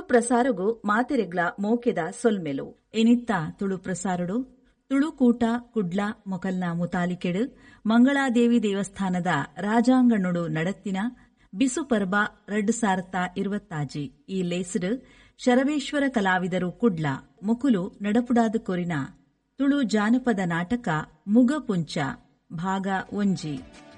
ಪ್ರಸಾರಗು ಮಾತೆರೆಗ್ಲ ಮೋಕೆದ ಸೊಲ್ಮೆಲು ಎನಿತ್ತ ತುಳು ಪ್ರಸಾರಡು ತುಳುಕೂಟ ಕುಡ್ಲ ಮೊಕಲ್ನ ಮುತಾಲಿಕೆಡು ಮಂಗಳಾದೇವಿ ದೇವಸ್ಥಾನದ ರಾಜಾಂಗಣುಡು ನಡತ್ತಿನ ಬಿಸು ಪರ್ಬ 2026 ಈ ಲೇಸಡು ಶರವೇಶ್ವರ ಕಲಾವಿದರು ಕುಡ್ಲ ಮುಕುಲು ನಡಪುಡಾದು ಕೊರಿನ ತುಳು ಜಾನಪದ ನಾಟಕ ಮುಗಪುಂಚ ಭಾಗ 1